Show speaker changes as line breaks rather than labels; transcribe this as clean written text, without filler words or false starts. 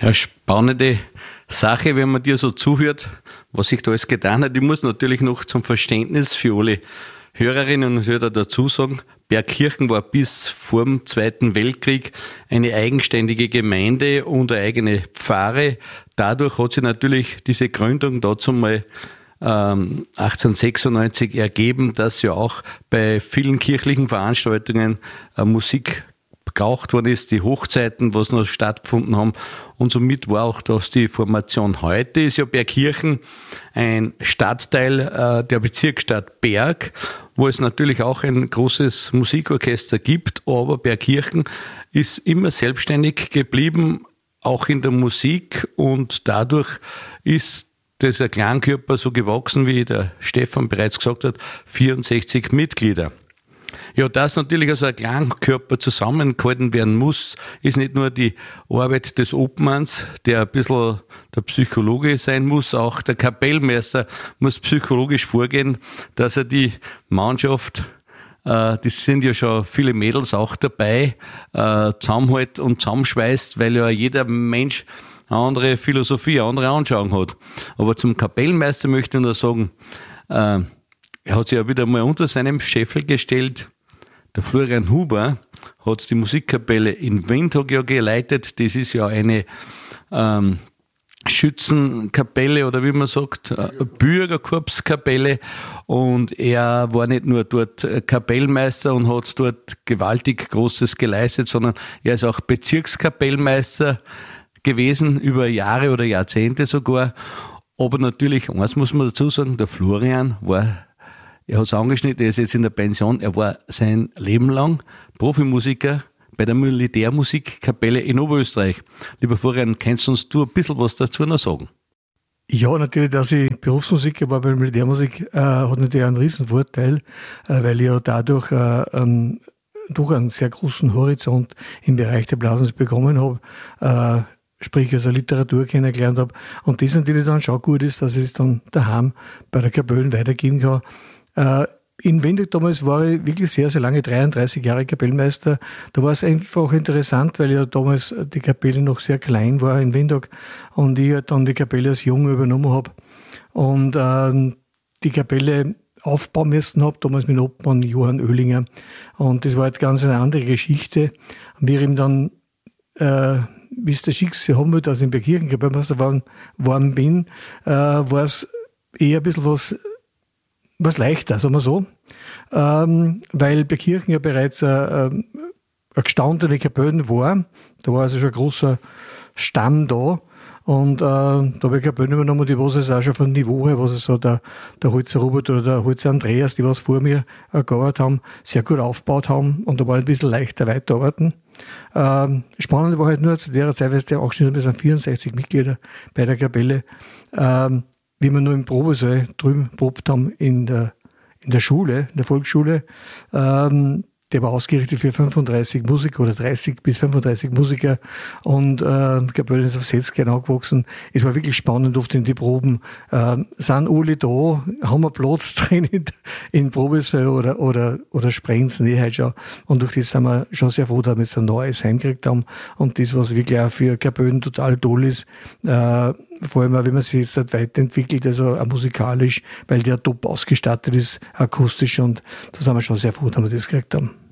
Ja, spannende Sache, wenn man dir so zuhört, was sich da alles getan hat. Ich muss natürlich noch zum Verständnis für alle Hörerinnen und Hörer dazu sagen, Bergkirchen war bis vor dem Zweiten Weltkrieg eine eigenständige Gemeinde und eine eigene Pfarre. Dadurch hat sich natürlich diese Gründung dazu mal 1896 ergeben, dass ja auch bei vielen kirchlichen Veranstaltungen Musik gebraucht worden ist, die Hochzeiten, was noch stattgefunden haben. Und somit war auch das die Formation. Heute ist ja Bergkirchen ein Stadtteil der Bezirksstadt Berg, wo es natürlich auch ein großes Musikorchester gibt, aber Bergkirchen ist immer selbstständig geblieben, auch in der Musik, und dadurch ist dieser Klangkörper so gewachsen, wie der Stefan bereits gesagt hat, 64 Mitglieder. Ja, dass natürlich also ein Klangkörper zusammengehalten werden muss, ist nicht nur die Arbeit des Obmanns, der ein bisschen der Psychologe sein muss, auch der Kapellmeister muss psychologisch vorgehen, dass er die Mannschaft, das sind ja schon viele Mädels auch dabei, zusammenhält und zusammenschweißt, weil ja jeder Mensch eine andere Philosophie, eine andere Anschauung hat. Aber zum Kapellmeister möchte ich nur sagen, er hat sich ja wieder mal unter seinem Scheffel gestellt. Der Florian Huber hat die Musikkapelle in Windhoek ja geleitet. Das ist ja eine Schützenkapelle oder wie man sagt, Bürgerkorpskapelle. Und er war nicht nur dort Kapellmeister und hat dort gewaltig Großes geleistet, sondern er ist auch Bezirkskapellmeister gewesen, über Jahre oder Jahrzehnte sogar. Aber natürlich, eins muss man dazu sagen, der Florian war, er hat es angeschnitten, er ist jetzt in der Pension, er war sein Leben lang Profimusiker bei der Militärmusikkapelle in Oberösterreich. Lieber Florian, kannst du uns ein bisschen was dazu noch sagen?
Ja, natürlich, dass ich Berufsmusiker war bei der Militärmusik, hat natürlich einen riesen Vorteil, weil ich ja dadurch durch einen sehr großen Horizont im Bereich der Blasmusik bekommen habe, sprich also Literatur kennengelernt habe. Und das natürlich dann schon gut ist, dass ich es dann daheim bei der Kapelle weitergeben kann. In Windhoek damals war ich wirklich sehr, sehr lange, 33 Jahre Kapellmeister. Da war es einfach interessant, weil ja damals die Kapelle noch sehr klein war in Windhoek und ich halt dann die Kapelle als Junge übernommen habe und die Kapelle aufbauen müssen habe, damals mit Obmann Johann Oehlinger. Und das war halt ganz eine andere Geschichte. Und wir ihm dann wie es der Schicksal haben will, dass ich in Bergkirchen Kapellmeister geworden bin, war es eher ein bisschen was leichter, sagen wir so. Weil Bergkirchen ja bereits eine gestandene Kapelle war. Da war also schon ein großer Stamm da. Und da habe ich Kapellen übernommen, die was es auch schon von Niveau her, was es so der Holzer Robert oder der Holzer Andreas, die was vor mir gearbeitet haben, sehr gut aufgebaut haben. Und da war ein bisschen leichter weiterarbeiten. Spannend war halt nur zu der Zeit, weil es ja auch schon bis 64 Mitglieder bei der Kapelle, wie wir nur im Probesaal drüben probt haben in der Schule, in der Volksschule. Der war ausgerichtet für 35 Musiker oder 30 bis 35 Musiker und die Kapelle ist auf 60 Jahren angewachsen. Es war wirklich spannend oft in die Proben. Sind alle da? Haben wir Platz drin in Probesaal oder sprengen sie nicht halt schon? Und durch das sind wir schon sehr froh, dass wir jetzt ein neues Heim gekriegt haben. Und das, was wirklich auch für Kapellen total toll ist, vor allem auch, wenn man sich jetzt halt weiterentwickelt, also auch musikalisch, weil der top ausgestattet ist, akustisch, und da sind wir schon sehr froh, dass wir das gekriegt haben.